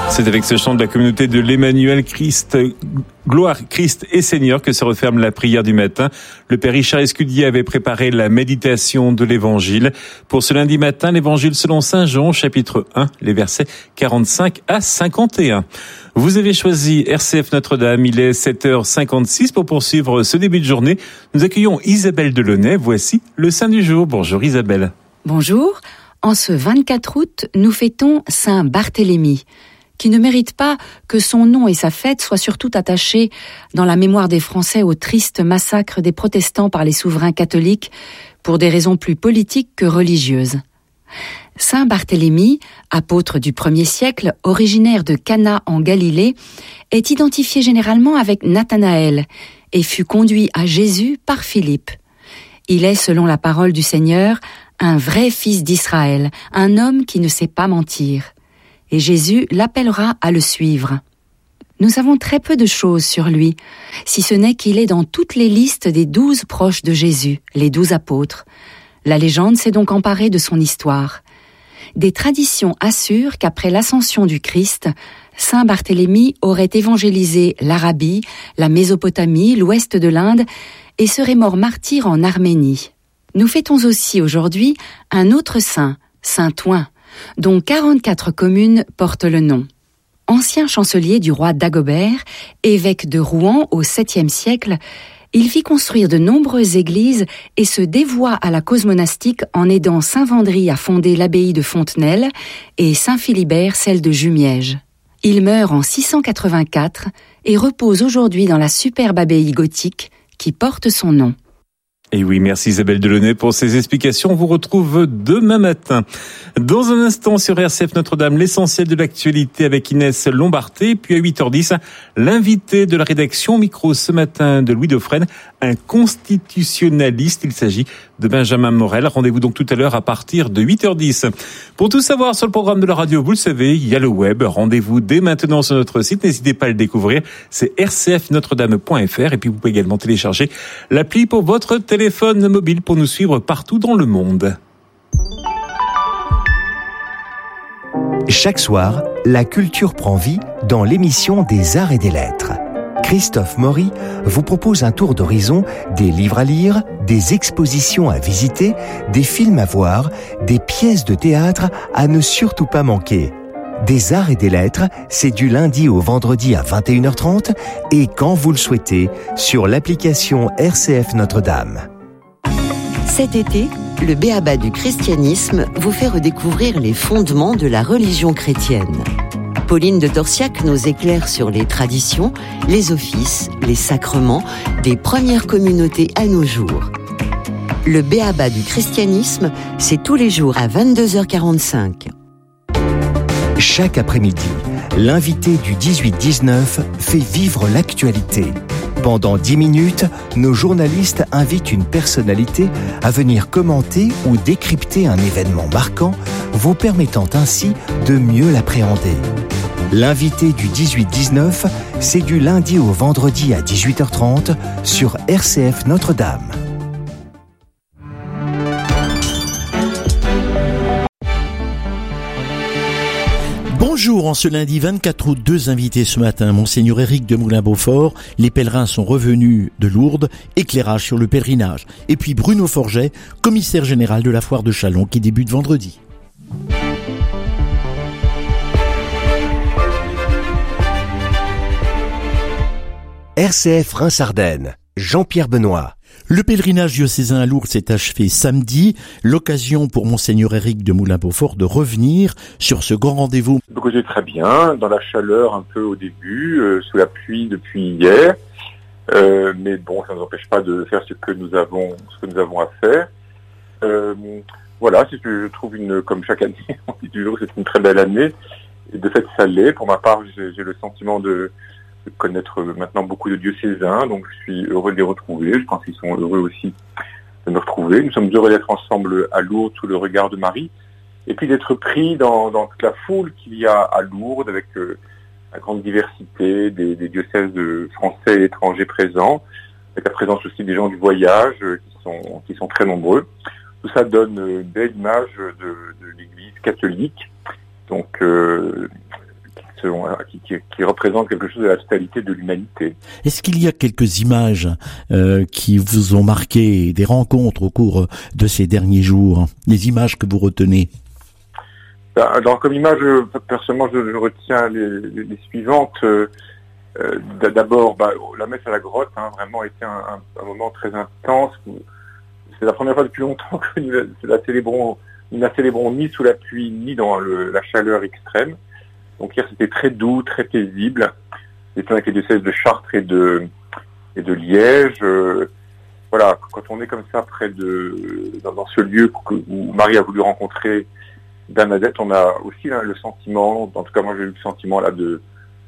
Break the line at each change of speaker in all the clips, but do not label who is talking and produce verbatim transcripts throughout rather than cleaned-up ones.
C'est avec ce chant de la communauté de l'Emmanuel Christ, Gloire Christ et Seigneur que se referme la prière du matin. Le Père Richard Escudier avait préparé la méditation de l'Évangile. Pour ce lundi matin, l'Évangile selon Saint Jean, chapitre un, les versets quarante-cinq à cinquante et un. Vous avez choisi R C F Notre-Dame, il est sept heures cinquante-six pour poursuivre ce début de journée. Nous accueillons Isabelle Delaunay. Voici le Saint du jour. Bonjour Isabelle.
Bonjour. En ce vingt-quatre août, nous fêtons Saint Barthélemy, qui ne mérite pas que son nom et sa fête soient surtout attachés dans la mémoire des Français au triste massacre des protestants par les souverains catholiques pour des raisons plus politiques que religieuses. Saint Barthélemy, apôtre du premier siècle, originaire de Cana en Galilée, est identifié généralement avec Nathanaël et fut conduit à Jésus par Philippe. Il est, selon la parole du Seigneur, un vrai fils d'Israël, un homme qui ne sait pas mentir. Et Jésus l'appellera à le suivre. Nous savons très peu de choses sur lui, si ce n'est qu'il est dans toutes les listes des douze proches de Jésus, les douze apôtres. La légende s'est donc emparée de son histoire. Des traditions assurent qu'après l'ascension du Christ, Saint Barthélemy aurait évangélisé l'Arabie, la Mésopotamie, l'ouest de l'Inde et serait mort martyr en Arménie. Nous fêtons aussi aujourd'hui un autre saint, Saint Ouen, dont quarante-quatre communes portent le nom. Ancien chancelier du roi Dagobert, évêque de Rouen au septième siècle, il fit construire de nombreuses églises et se dévoua à la cause monastique en aidant saint Vendry à fonder l'abbaye de Fontenelle et saint Philibert celle de Jumièges. Il meurt en six cent quatre-vingt-quatre et repose aujourd'hui dans la superbe abbaye gothique qui porte son nom.
Et oui, merci Isabelle Delaunay pour ces explications. On vous retrouve demain matin. Dans un instant sur R C F Notre-Dame, l'essentiel de l'actualité avec Inès Lombarté. Puis à huit heures dix, l'invité de la rédaction micro ce matin de Louis Dauphren, un constitutionnaliste. Il s'agit de Benjamin Morel. Rendez-vous donc tout à l'heure à partir de huit heures dix. Pour tout savoir sur le programme de la radio, vous le savez, il y a le web. Rendez-vous dès maintenant sur notre site. N'hésitez pas à le découvrir. C'est r c f notre dame point f r. Et puis vous pouvez également télécharger l'appli pour votre téléphone. téléphone mobile pour nous suivre partout dans le monde.
Chaque soir, la culture prend vie dans l'émission des Arts et des Lettres. Christophe Maury vous propose un tour d'horizon des livres à lire, des expositions à visiter, des films à voir, des pièces de théâtre à ne surtout pas manquer. Des Arts et des Lettres, c'est du lundi au vendredi à vingt et une heures trente et quand vous le souhaitez, sur l'application R C F Notre-Dame.
Cet été, le B.A.B.A. du christianisme vous fait redécouvrir les fondements de la religion chrétienne. Pauline de Torsiac nous éclaire sur les traditions, les offices, les sacrements des premières communautés à nos jours. Le B.A.B.A. du christianisme, c'est tous les jours à vingt-deux heures quarante-cinq.
Chaque après-midi, l'invité du dix-huit dix-neuf fait vivre l'actualité. Pendant dix minutes, nos journalistes invitent une personnalité à venir commenter ou décrypter un événement marquant, vous permettant ainsi de mieux l'appréhender. L'invité du dix-huit dix-neuf, c'est du lundi au vendredi à dix-huit heures trente sur R C F Notre-Dame.
Bonjour, en ce lundi vingt-quatre août, deux invités ce matin. Monseigneur Éric de Moulin-Beaufort, les pèlerins sont revenus de Lourdes, éclairage sur le pèlerinage. Et puis Bruno Forget, commissaire général de la foire de Châlons qui débute vendredi.
R C F Reims-Ardennes, Jean-Pierre Benoît.
Le pèlerinage diocésain à Lourdes s'est achevé samedi, l'occasion pour Monseigneur Éric de Moulin-Beaufort de revenir sur ce grand rendez-vous.
Je me causais très bien, dans la chaleur un peu au début, euh, sous la pluie depuis hier, euh, mais bon, ça ne nous empêche pas de faire ce que nous avons, ce que nous avons à faire. Euh, voilà, c'est que je trouve une, comme chaque année, on dit toujours, c'est une très belle année, et de fait ça l'est. Pour ma part, j'ai, j'ai le sentiment de de connaître maintenant beaucoup de diocésains, donc je suis heureux de les retrouver, je pense qu'ils sont heureux aussi de me retrouver. Nous sommes heureux d'être ensemble à Lourdes sous le regard de Marie, et puis d'être pris dans, dans toute la foule qu'il y a à Lourdes, avec euh, la grande diversité des, des diocèses de français et étrangers présents, avec la présence aussi des gens du voyage euh, qui sont qui sont très nombreux. Tout ça donne une belle image de, de l'Église catholique, donc euh, qui, qui, qui représentent quelque chose de la totalité de l'humanité.
Est-ce qu'il y a quelques images euh, qui vous ont marqué, des rencontres au cours de ces derniers jours, des images que vous retenez?
Alors, comme image, personnellement, je, je retiens les, les, les suivantes. Euh, D'abord, bah, la messe à la grotte, hein, vraiment été un, un, un moment très intense. C'est la première fois depuis longtemps que nous la célébrons, nous la célébrons ni sous la pluie, ni dans le, la chaleur extrême. Donc hier, c'était très doux, très paisible. C'était avec les diocèses de Chartres et de, et de Liège. Euh, voilà, quand on est comme ça près de, dans, dans ce lieu où Marie a voulu rencontrer Bernadette, on a aussi là, le sentiment, en tout cas moi j'ai eu le sentiment là de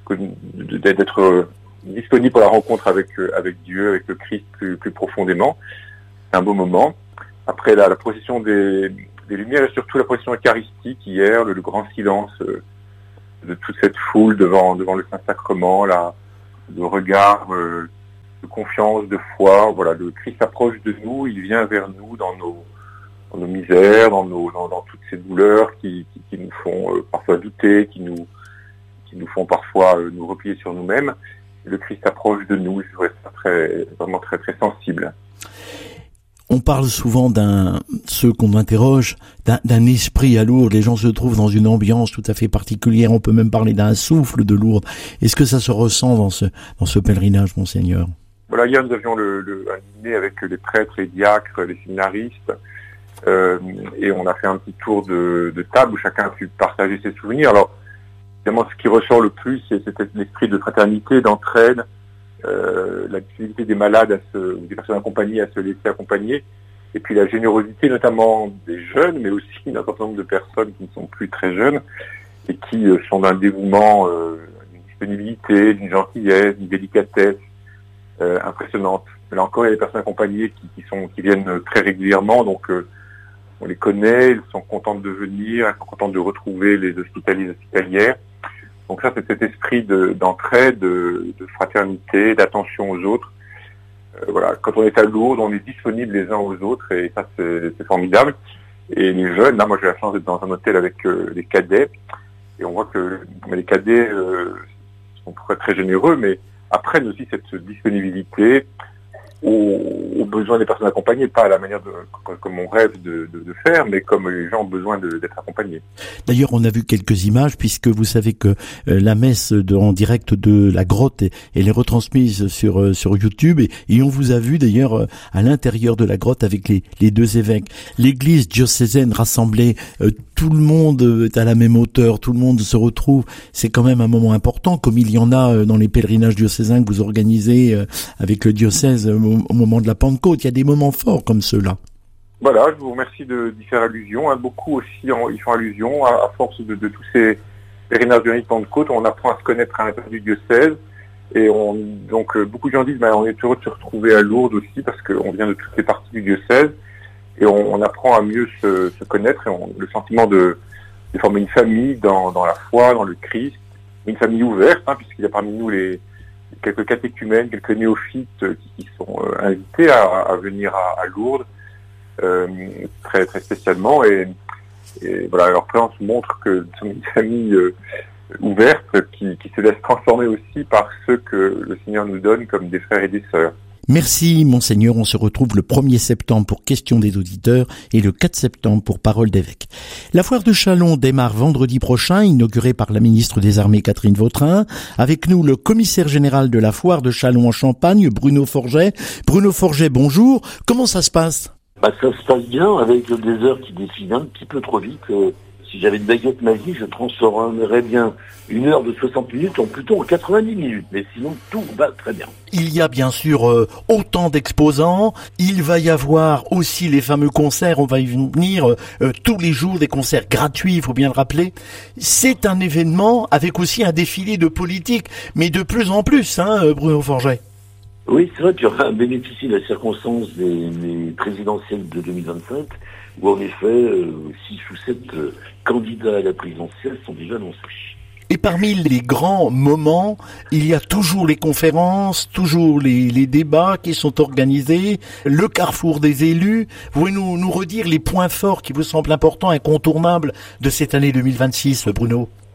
d'être disponible pour la rencontre avec avec Dieu, avec le Christ plus, plus profondément. C'est un beau moment. Après la, la procession des, des Lumières et surtout la procession eucharistique hier, le, le grand silence de toute cette foule devant devant le Saint-Sacrement, là, de regard, euh, de confiance, de foi. Voilà, le Christ approche de nous, il vient vers nous dans nos dans nos misères, dans nos dans, dans toutes ces douleurs qui qui, qui nous font euh, parfois douter, qui nous qui nous font parfois euh, nous replier sur nous-mêmes. Le Christ approche de nous, je trouvais ça très, vraiment très, très sensible.
On parle souvent d'un, ceux qu'on interroge, d'un, d'un esprit à Lourdes. Les gens se trouvent dans une ambiance tout à fait particulière. On peut même parler d'un souffle de Lourdes. Est-ce que ça se ressent dans ce, dans ce pèlerinage, Monseigneur?
Voilà, hier nous avions le, le, un dîner avec les prêtres, les diacres, les séminaristes, euh, et on a fait un petit tour de, de table où chacun a pu partager ses souvenirs. Alors, évidemment, ce qui ressort le plus, c'est, c'est l'esprit de fraternité, d'entraide, euh, la difficulté des malades, à se, ou des personnes accompagnées, à se laisser accompagner, et puis la générosité, notamment des jeunes, mais aussi d'un certain nombre de personnes qui ne sont plus très jeunes et qui euh, sont d'un dévouement, euh, d'une disponibilité, d'une gentillesse, d'une délicatesse euh, impressionnante. Là encore, il y a des personnes accompagnées qui, qui sont, qui viennent très régulièrement, donc euh, on les connaît, elles sont contentes de venir, elles sont contentes de retrouver les hospitaliers et hospitalières. Donc ça, c'est cet esprit de, d'entraide, de, de fraternité, d'attention aux autres. Euh, voilà, quand on est à Lourdes, on est disponible les uns aux autres et ça, c'est, c'est formidable. Et les jeunes, là, moi j'ai la chance d'être dans un hôtel avec euh, les cadets et on voit que les cadets euh, sont très, très généreux, mais apprennent aussi cette disponibilité aux, aux besoins des personnes accompagnées, pas à la manière de, comme on rêve de, de, de faire, mais comme les gens ont besoin de, d'être accompagnés.
D'ailleurs, on a vu quelques images, puisque vous savez que euh, la messe de, en direct de la grotte, est, elle est retransmise sur euh, sur YouTube, et, et on vous a vu d'ailleurs euh, à l'intérieur de la grotte avec les, les deux évêques. L'église diocésaine rassemblée, euh, tout le monde est à la même hauteur, tout le monde se retrouve. C'est quand même un moment important, comme il y en a euh, dans les pèlerinages diocésains que vous organisez euh, avec le diocèse euh, au moment de la Pentecôte. Il y a des moments forts comme ceux-là.
Voilà, je vous remercie de, d'y faire allusion. Hein. Beaucoup aussi en, y font allusion à, à force de, de tous ces pèlerinages de Pentecôte. On apprend à se connaître à l'intérieur du diocèse. Et on, donc, euh, beaucoup de gens disent, bah, on est heureux de se retrouver à Lourdes aussi parce qu'on vient de toutes les parties du diocèse. Et on, on apprend à mieux se, se connaître et on, le sentiment de, de former une famille dans, dans la foi, dans le Christ. Une famille ouverte, hein, puisqu'il y a parmi nous les quelques catéchumènes, quelques néophytes qui, qui sont euh, invités à, à venir à, à Lourdes, euh, très très spécialement. Et, et voilà, leur présence montre que nous sommes une famille euh, ouverte qui, qui se laisse transformer aussi par ceux que le Seigneur nous donne comme des frères et des sœurs.
Merci, Monseigneur. On se retrouve le premier septembre pour Questions des auditeurs et le quatre septembre pour Parole d'évêque. La foire de Châlons démarre vendredi prochain, inaugurée par la ministre des Armées Catherine Vautrin. Avec nous, le commissaire général de la foire de Châlons en Champagne, Bruno Forget. Bruno Forget, bonjour. Comment ça se passe?
Bah, ça se passe bien avec des heures qui défilent un petit peu trop vite. Euh, si j'avais une baguette magique, je transformerais bien une heure de soixante minutes en plutôt en quatre-vingt-dix minutes. Mais sinon, tout va très bien.
Il y a bien sûr euh, autant d'exposants. Il va y avoir aussi les fameux concerts. On va y venir euh, tous les jours, des concerts gratuits, il faut bien le rappeler. C'est un événement avec aussi un défilé de politique, mais de plus en plus, hein, Bruno Forget.
Oui, c'est vrai, tu as bénéficié de la circonstance des, des présidentielles de deux mille vingt-cinq, où en effet, euh, six ou sept euh, candidats à la présidentielle sont déjà annoncés.
Et parmi les grands moments, il y a toujours les conférences, toujours les, les débats qui sont organisés, le carrefour des élus. Vous pouvez nous, nous redire les points forts qui vous semblent importants, incontournables de cette année deux mille vingt-six, Bruno?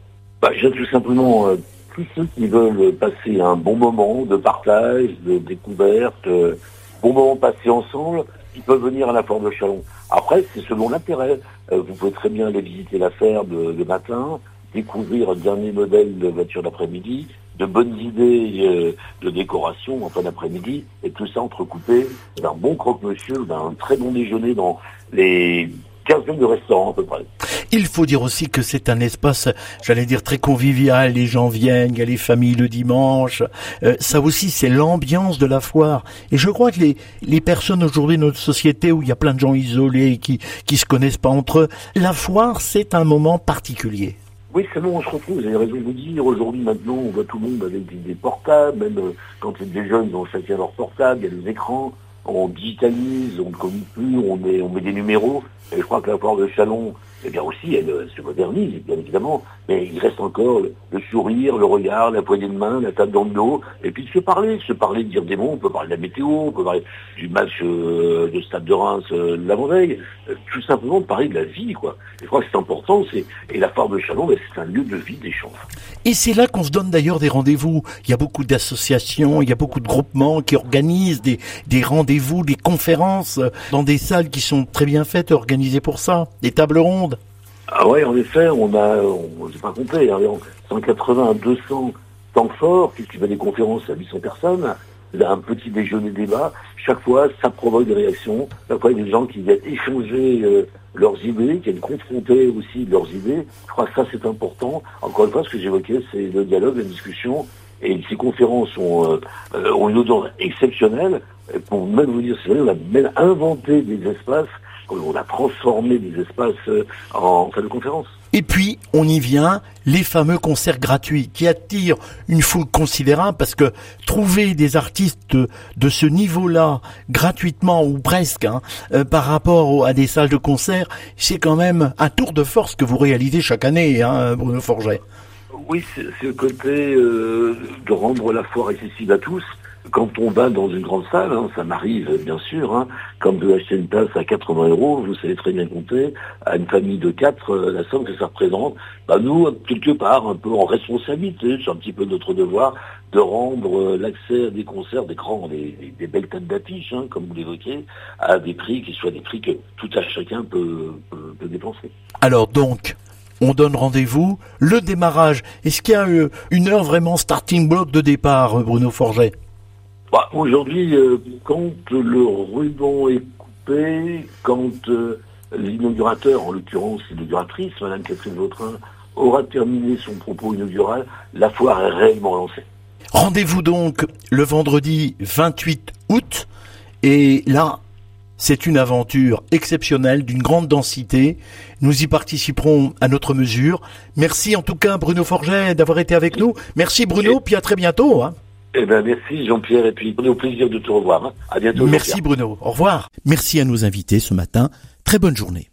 Bah, je tout simplement euh, tous ceux qui veulent passer un bon moment de partage, de découverte, euh, bon moment passé ensemble, ils peuvent venir à la Foire de Châlons. Après, c'est selon l'intérêt. Euh, vous pouvez très bien aller visiter la ferme le, le matin, découvrir un dernier modèle de voiture d'après-midi, de bonnes idées euh, de décoration en fin d'après-midi, et tout ça entrecoupé d'un bon croque-monsieur, d'un très bon déjeuner dans les quinze minutes de restaurant à peu près.
Il faut dire aussi que c'est un espace, j'allais dire, très convivial. Les gens viennent, il y a les familles le dimanche. Euh, ça aussi, c'est l'ambiance de la foire. Et je crois que les, les personnes aujourd'hui dans notre société où il y a plein de gens isolés qui qui se connaissent pas entre eux, la foire, c'est un moment particulier.
Oui, c'est bon, on se retrouve, vous avez raison de vous dire. Aujourd'hui, maintenant, on voit tout le monde avec des, des portables, même euh, quand c'est des jeunes, ils ont chacun leur portable, il y a des écrans, on digitalise, on ne communique plus, on met, on met des numéros. Et je crois que la foire de Châlons, eh bien aussi, elle, elle se modernise, bien évidemment, mais il reste encore le, le sourire, le regard, la poignée de main, la table dans le dos, et puis de se parler, se parler, de dire des mots, on peut parler de la météo, on peut parler du match euh, de Stade de Reims euh, l'avant-veille, euh, tout simplement de parler de la vie, quoi. Et je crois que c'est important, c'est et la foire de Châlons, ben, c'est un lieu de vie, d'échange.
Et c'est là qu'on se donne d'ailleurs des rendez-vous. Il y a beaucoup d'associations, il y a beaucoup de groupements qui organisent des, des rendez-vous, des conférences dans des salles qui sont très bien faites, organisées pour ça, des tables rondes.
Ah ouais, en effet, on a, on, j'ai pas compté, environ cent quatre-vingts à deux cents temps forts, puisqu'il y a des conférences à huit cents personnes, un petit déjeuner débat. Chaque fois, ça provoque des réactions. Chaque fois, il y a des gens qui viennent échanger euh, leurs idées, qui viennent confronter aussi leurs idées. Je crois que ça, c'est important. Encore une fois, ce que j'évoquais, c'est le dialogue, la discussion. Et ces conférences ont, euh, ont une odeur exceptionnelle. Pour même vous dire, c'est vrai, on a même inventé des espaces, on a transformé des espaces euh, en salle de conférence.
Et puis, on y vient, les fameux concerts gratuits qui attirent une foule considérable parce que trouver des artistes de, de ce niveau-là, gratuitement ou presque, hein, euh, par rapport à des salles de concert, c'est quand même un tour de force que vous réalisez chaque année, hein, Bruno Forget.
Oui, c'est, c'est le côté euh, de rendre la foire accessible à tous. Quand on va dans une grande salle, hein, ça m'arrive bien sûr, hein, comme de acheter une place à quatre-vingts euros, vous savez très bien compter, à une famille de quatre, euh, la somme que ça représente, bah nous, quelque part, un peu en responsabilité, c'est un petit peu notre devoir, de rendre euh, l'accès à des concerts, des grands, des, des, des belles têtes d'affiche, hein, comme vous l'évoquez, à des prix qui soient des prix que tout à chacun peut, peut, peut dépenser.
Alors donc, on donne rendez-vous, le démarrage, est-ce qu'il y a euh, une heure vraiment starting block de départ, Bruno Forget ?
Bah, aujourd'hui, euh, quand le ruban est coupé, quand euh, l'inaugurateur, en l'occurrence l'inauguratrice, Madame Catherine Vautrin, aura terminé son propos inaugural, la foire est réellement lancée.
Rendez-vous donc le vendredi vingt-huit août, et là, c'est une aventure exceptionnelle, d'une grande densité. Nous y participerons à notre mesure. Merci en tout cas Bruno Forget d'avoir été avec nous. Merci Bruno, puis à très bientôt. Hein.
Eh ben merci Jean-Pierre, et puis on est au plaisir de te revoir. Hein. À bientôt.
Merci Bruno, au revoir. Merci à nos invités ce matin, très bonne journée.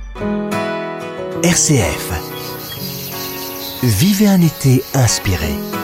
R C F. Vivez un été inspiré.